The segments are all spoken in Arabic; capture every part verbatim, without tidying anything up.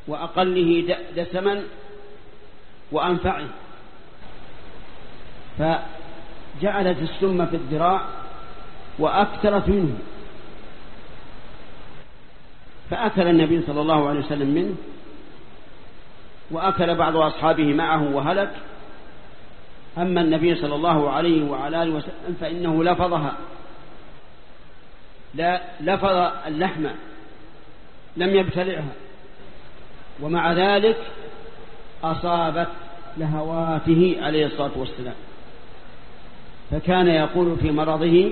وأقله دسما وأنفعه، فجعلت السم في الذراع وأكثرت منه، فأكل النبي صلى الله عليه وسلم منه، وأكل بعض أصحابه معه وهلك. أما النبي صلى الله عليه وعلى آله وسلم فإنه لفظها، لا لفظ اللحم لم يبتلعها، ومع ذلك أصابت لهواته عليه الصلاة والسلام، فكان يقول في مرضه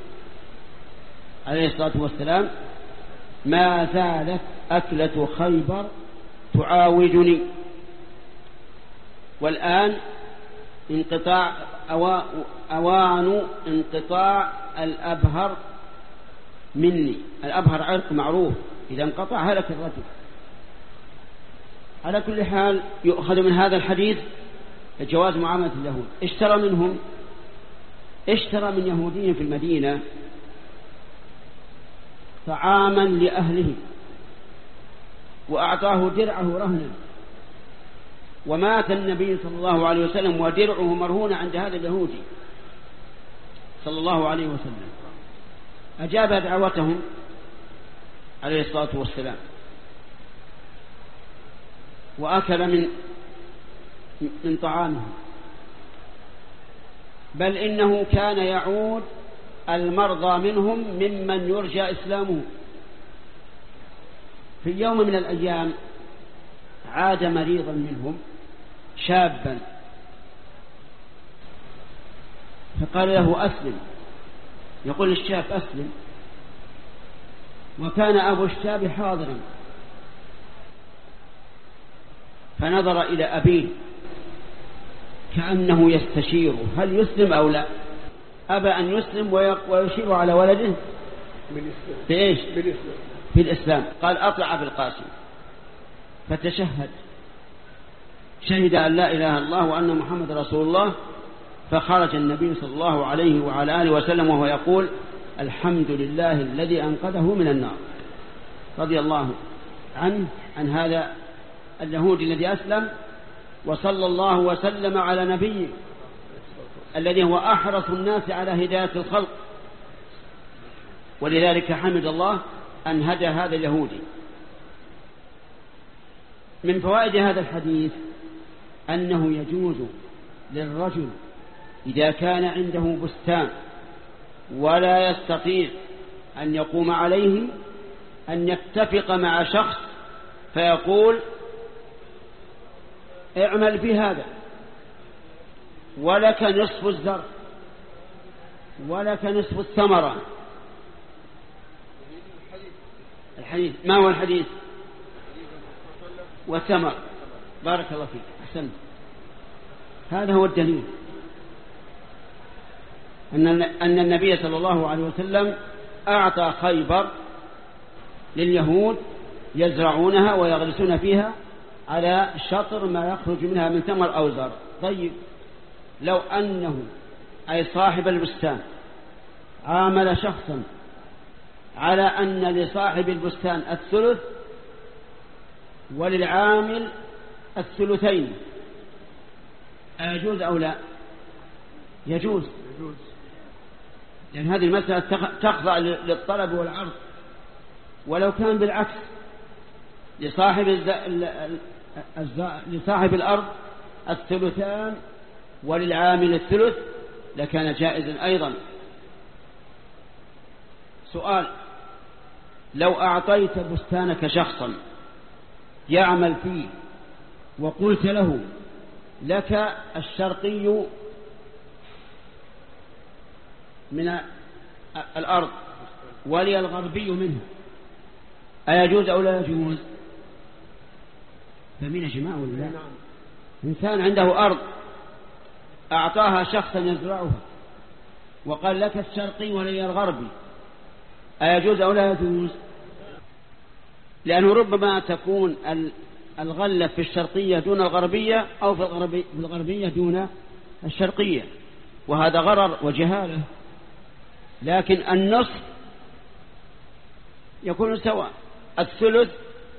عليه الصلاة والسلام: ما زالت أكلة خيبر تعاودني. والآن انقطاع أوان انقطاع الأبهر مني. الأبهر عرق معروف، إذا انقطع هلك الرجل. على كل حال يؤخذ من هذا الحديث جواز معاملة اليهود. اشترى منهم اشترى من يهودي في المدينة طعاما لأهله وأعطاه درعه رهنا، ومات النبي صلى الله عليه وسلم ودرعه مرهون عند هذا اليهودي صلى الله عليه وسلم. أجاب دعوتهم عليه الصلاة والسلام وأكل من من طعامه، بل إنه كان يعود المرضى منهم ممن يرجى إسلامه. في يوم من الأيام عاد مريضا منهم شابا، فقال له: أسلم. يقول الشاب: أسلم. وكان أبو الشاب حاضرا، فنظر إلى أبيه كأنه يستشيره هل يسلم أو لا. أبى أن يسلم ويشير على ولده بإيش؟ في الإسلام. قال: أطلع بالقاسم. فتشهد، شهد أن لا إله إلا الله وأن محمد رسول الله. فخرج النبي صلى الله عليه وعلى آله وسلم وهو يقول: الحمد لله الذي أنقذه من النار. رضي الله عنه عن هذا اليهودي الذي أسلم، وصلى الله وسلم على نبيه الذي هو أحرص الناس على هداية الخلق، ولذلك حمد الله أن هدى هذا اليهودي. من فوائد هذا الحديث أنه يجوز للرجل إذا كان عنده بستان ولا يستطيع أن يقوم عليه أن يتفق مع شخص فيقول: اعمل بهذا ولك نصف الزرع ولك نصف الثمرة. الحديث ما هو الحديث؟ والثمر. بارك الله فيك، أحسنت. هذا هو الدليل أن أن النبي صلى الله عليه وسلم أعطى خيبر لليهود يزرعونها ويغرسون فيها على شطر ما يخرج منها من ثمر أو زرع. طيب، لو أنه أي صاحب البستان عامل شخصا على أن لصاحب البستان الثلث وللعامل الثلثين، أيجوز أو لا؟ يجوز، لأن هذه المسألة تخضع للطلب والعرض. ولو كان بالعكس، لصاحب الز... لصاحب الأرض الثلثان وللعامل الثلث لكان جائزا أيضا. سؤال: لو أعطيت بستانك شخصا يعمل فيه وقلت له: لك الشرقي من الأرض ولي الغربي منها، أيجوز أو لا يجوز؟ فمن جماعة ولا لا؟ إنسان عنده أرض أعطاها شخصا يزرعها وقال: لك الشرقي ولي الغربي، أيجوز أو لا يجوز؟ لأنه ربما تكون الغلة في الشرقية دون الغربية أو في الغربية دون الشرقية، وهذا غرر وجهالة. لكن النصف يكون سواء، الثلث